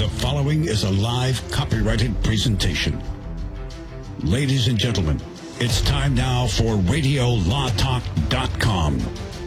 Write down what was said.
The following is a live copyrighted presentation. Ladies and gentlemen, it's time now for RadioLawTalk.com.